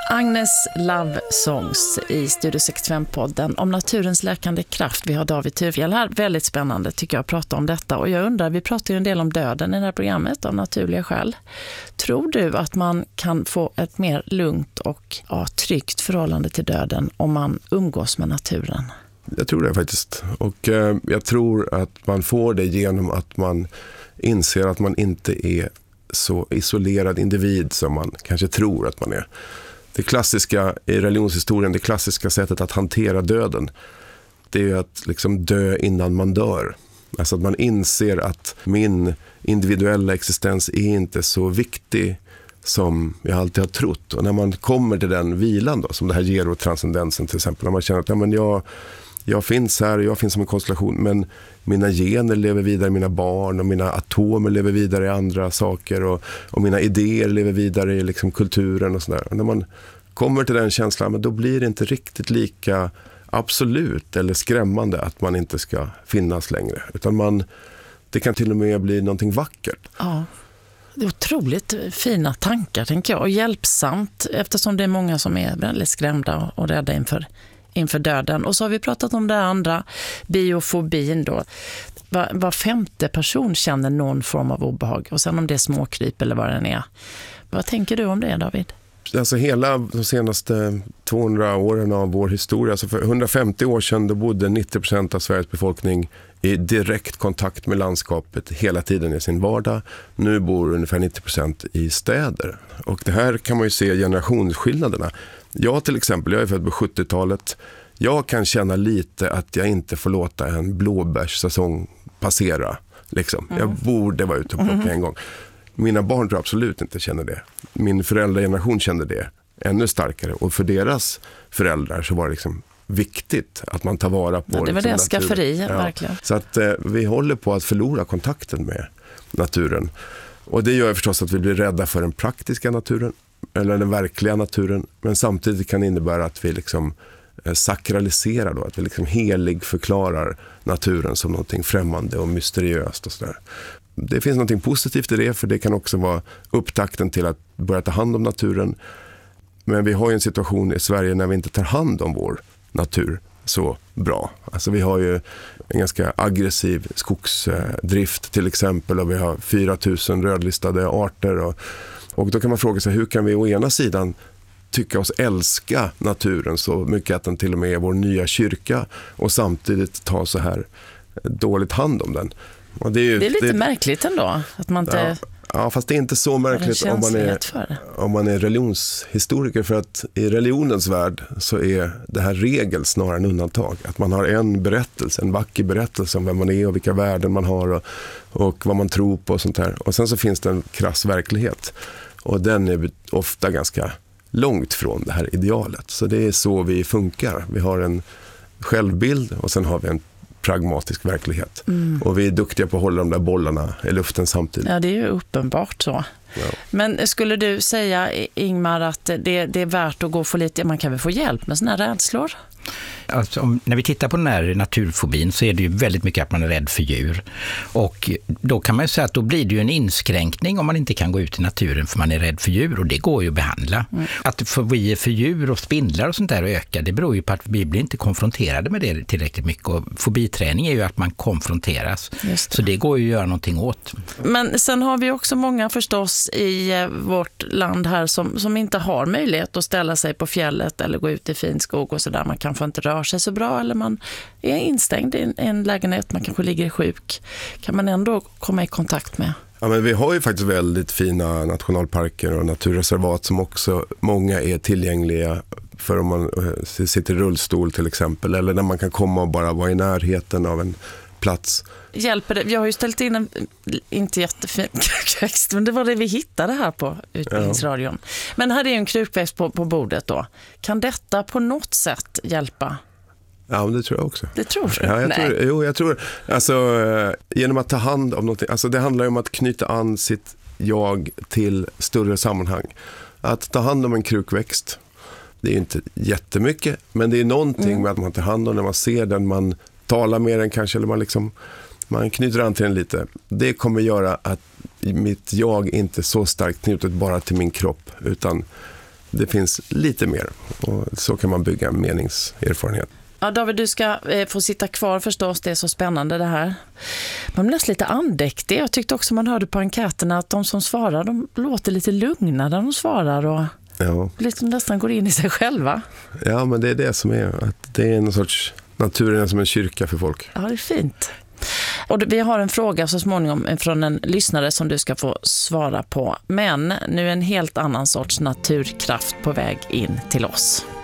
Agnes Love Songs i Studio 65-podden om naturens läkande kraft. Vi har David Thurfjell här. Väldigt spännande tycker jag att prata om detta. Och jag undrar, vi pratar ju en del om döden i det här programmet av naturliga skäl. Tror du att man kan få ett mer lugnt och tryggt förhållande till döden om man umgås med naturen? Jag tror det faktiskt. Och jag tror att man får det genom att man inser att man inte är så isolerad individ som man kanske tror att man är. Det klassiska i religionshistorien, det klassiska sättet att hantera döden, det är ju att liksom dö innan man dör. Alltså att man inser att min individuella existens är inte så viktig som jag alltid har trott. Och när man kommer till den vilan då, som det här ger och transcendensen till exempel, när man känner att ja, men jag finns här och jag finns som en konstellation, men mina gener lever vidare, mina barn och mina atomer lever vidare i andra saker och mina idéer lever vidare i liksom kulturen och sådär. Och när man kommer till den känslan, men då blir det inte riktigt lika absolut eller skrämmande att man inte ska finnas längre. Utan det kan till och med bli någonting vackert. Ja, det är otroligt fina tankar tänker jag och hjälpsamt eftersom det är många som är väldigt skrämda och rädda inför döden. Och så har vi pratat om det andra, biofobin då. Var femte person känner någon form av obehag. Och sen om det är småkryp eller vad den är. Vad tänker du om det, David? Alltså hela de senaste 200 åren av vår historia, alltså för 150 år sedan då bodde 90% av Sveriges befolkning i direkt kontakt med landskapet hela tiden i sin vardag. Nu bor ungefär 90% i städer. Och det här kan man ju se generationsskillnaderna. Jag till exempel, jag är född på 70-talet. Jag kan känna lite att jag inte får låta en blåbärssäsong passera. Liksom. Jag borde vara ute och plocka en gång. Mina barn tror absolut inte känner det. Min föräldrageneration kände det ännu starkare. Och för deras föräldrar så var det liksom viktigt att man tar vara på det var liksom, det skafferi, verkligen. Så att vi håller på att förlora kontakten med naturen. Och det gör förstås att vi blir rädda för den praktiska naturen eller den verkliga naturen, men samtidigt kan det innebära att vi liksom sakraliserar då, att vi liksom heligförklarar naturen som någonting främmande och mysteriöst och sådär. Det finns någonting positivt i det, för det kan också vara upptakten till att börja ta hand om naturen. Men vi har ju en situation i Sverige när vi inte tar hand om vår natur så bra. Alltså vi har ju en ganska aggressiv skogsdrift till exempel, och vi har 4000 rödlistade arter och då kan man fråga sig, hur kan vi å ena sidan tycka oss älska naturen så mycket att den till och med är vår nya kyrka och samtidigt ta så här dåligt hand om den. Och det är lite märkligt ändå att man inte... Ja, fast det är inte så märkligt om man är religionshistoriker, för att i religionens värld så är det här regel snarare än undantag. Att man har en vacker berättelse om vem man är och vilka värden man har och vad man tror på och sånt här. Och sen så finns det en krass verklighet och den är ofta ganska långt från det här idealet. Så det är så vi funkar. Vi har en självbild och sen har vi en pragmatisk verklighet. Och vi är duktiga på att hålla de där bollarna i luften samtidigt. Ja, det är ju uppenbart så. Ja. Men skulle du säga, Ingmar, att det är värt att gå för lite, man kan väl få hjälp med såna här rädslor? Alltså, när vi tittar på den här naturfobin så är det ju väldigt mycket att man är rädd för djur. Och då kan man ju säga att då blir det ju en inskränkning om man inte kan gå ut i naturen för man är rädd för djur, och det går ju att behandla. Att fobier för djur och spindlar och sånt där ökar, det beror ju på att vi blir inte konfronterade med det tillräckligt mycket, och fobiträning är ju att man konfronteras. Så det går ju att göra någonting åt. Men sen har vi också många förstås i vårt land här som inte har möjlighet att ställa sig på fjället eller gå ut i fin skog och sådär. Man kanske inte rör sig så bra, eller man är instängd i en lägenhet, man kanske ligger sjuk. Kan man ändå komma i kontakt med? Ja, men vi har ju faktiskt väldigt fina nationalparker och naturreservat som också många är tillgängliga för om man sitter i rullstol till exempel, eller när man kan komma och bara vara i närheten av en plats. Hjälper det? Jag har ju ställt in en inte jättefin krukväxt, men det var det vi hittade här på Utbildningsradion. Ja. Men här är en krukväxt på bordet då. Kan detta på något sätt hjälpa? Ja, men det tror jag också. Det tror du? Ja, jag tror. Alltså, genom att ta hand om någonting. Alltså, det handlar ju om att knyta an sitt jag till större sammanhang. Att ta hand om en krukväxt, det är inte jättemycket, men det är någonting med att man tar hand om när man ser den, man talar med den kanske, eller man knyter an till den lite. Det kommer göra att mitt jag inte är så starkt knutet bara till min kropp, utan det finns lite mer. Och så kan man bygga meningserfarenhet. Ja, David, du ska få sitta kvar förstås. Det är så spännande det här. Man blir nästan lite andäktig. Jag tyckte också man hörde på enkäterna att de som svarar, de låter lite lugna när de svarar och liksom nästan går in i sig själva. Ja, men det är det som är. Att det är en sorts, naturen är som en kyrka för folk. Ja, det är fint. Och vi har en fråga så småningom från en lyssnare som du ska få svara på. Men nu är en helt annan sorts naturkraft på väg in till oss.